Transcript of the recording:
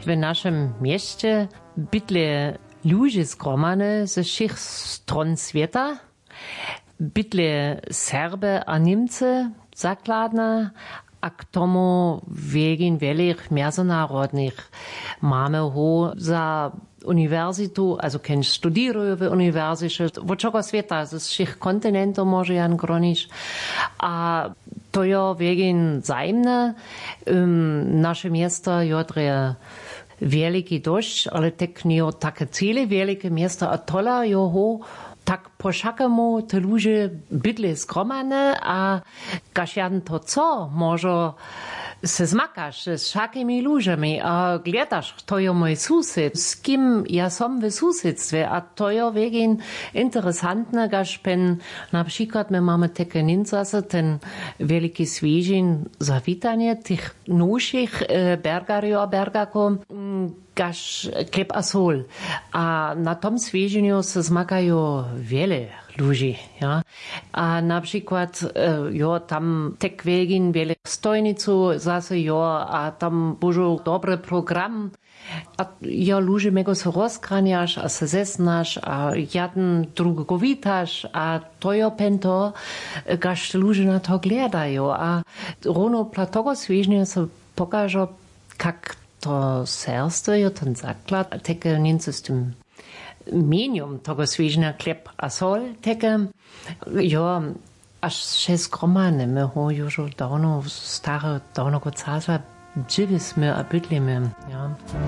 W naszym mieście bytle ludzie zgromane ze všech stron świata, bytle Serbe a Niemcy zakladne, a k tomu wegin wielich międzynarodnych mamy ho za uniwersytu, also kenž studirują w uniwersycie, od czego świata, z všech kontynentów może jan gronić, a to jo wegin zajemne, nasze miasto jodre wielki dość, ale tak nie takie cele wielkie miasta, a tola jo tak po všakemu te ludzie bydle zgromane, a kaž jan to co, może se zmakaš s všakými ludziami a gledaš, to je mój sused, z kim ja som w susedstwie, a to je wegin interesantne, kaž pen, na przykład my mamy takie nincase, ten wielki Świeżin zawitanie tych nowszych bergarów a bergaków, kaž kleb a sol. A na tom Świeżiniu se zmakają wiele ludzi, ja. A na przykład, jo, tam tek wegin wiele stojnicu zase, jo, a tam božo dobry program. A ja ludzie mego se rozkraniaš, a se zesnaš, a jeden drugiego witaš, a to jo pento, kaž ludzie na to gledają. A rono platogo Świeżnia se pokażo, kak to serce, jo, ten zaklad, teke nience z tym medium tego Świeżnia kleb a sol, teke, jo, aż się skromane, my ho już dawno, stare, dawno go czasu, dziwismy a bydlimy, ja.